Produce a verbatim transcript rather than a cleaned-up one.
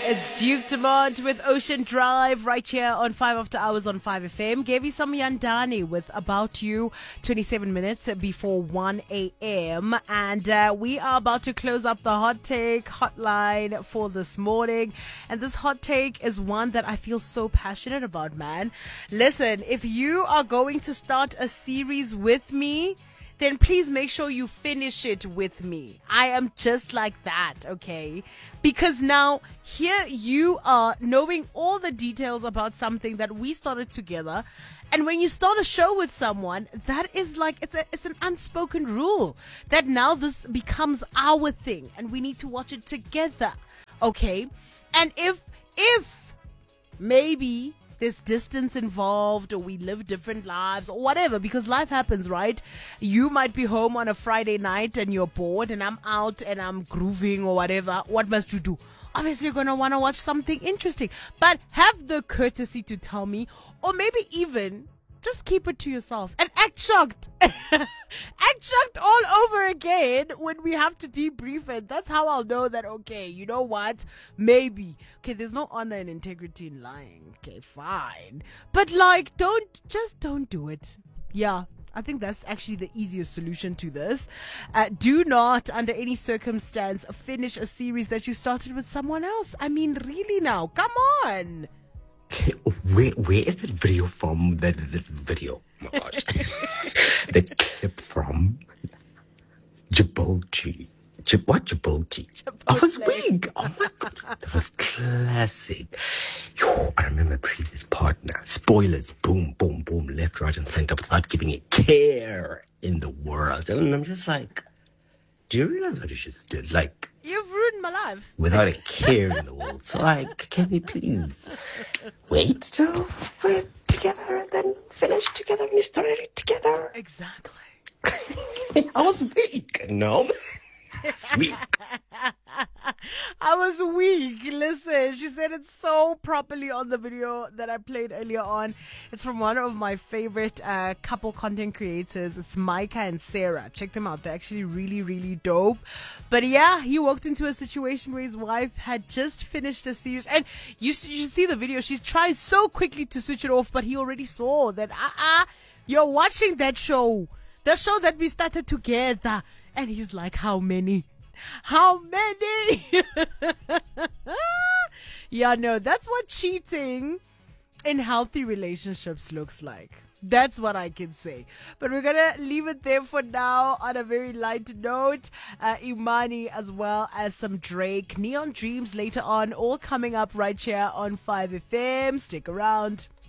It's Duke Dumont with Ocean Drive right here on five After Hours on five F M. Gave you some Yandani with About You, twenty-seven minutes before one a.m. And uh, we are about to close up the hot take hotline for this morning. And this hot take is one that I feel so passionate about, man. Listen, if you are going to start a series with me, then please make sure you finish it with me. I am just like that, okay? Because now here you are knowing all the details about something that we started together. And when you start a show with someone, that is like, it's a, it's an unspoken rule that now this becomes our thing and we need to watch it together, okay? And if, if maybe there's distance involved or we live different lives or whatever, because life happens, right? You might be home on a Friday night and you're bored and I'm out and I'm grooving or whatever. What must you do? Obviously, you're going to want to watch something interesting, but have the courtesy to tell me, or maybe even just keep it to yourself and act shocked. Act shocked all over again when we have to debrief it. That's how I'll know that, okay, you know what? Maybe. Okay, there's no honor and integrity in lying. Okay, fine. But like, don't, just don't do it. Yeah. I think that's actually the easiest solution to this. Uh, do not, under any circumstance, finish a series that you started with someone else. I mean, really now, come on. Where, where is that video from? The, the, the video. Oh my gosh. The clip from Djibouti. Djib- what Djibouti? I was weak. Oh my God. That was classic. Yo, I remember previous partner. Spoilers. Boom, boom, boom. Left, right, and center without giving a care in the world. And I'm just like, do you realize what you just did? Like, you've ruined my life. Without a care in the world. So, like, can we please wait till we're together and then finish together and we started it together? Exactly. I was weak. No. It's weak. I was weak. Listen, she said it so properly on the video that I played earlier on. It's from one of my favorite uh, couple content creators. It's Micah and Sarah. Check them out. They're actually really, really dope. But yeah, he walked into a situation where his wife had just finished a series. And you, you should see the video. She's trying so quickly to switch it off, but he already saw that, uh-uh, you're watching that show. The show that we started together. And he's like, how many? How many? Yeah, no, that's what cheating in healthy relationships looks like. That's what I can say. But we're going to leave it there for now on a very light note. Uh, Imani as well as some Drake. Neon Dreams later on, all coming up right here on five F M. Stick around.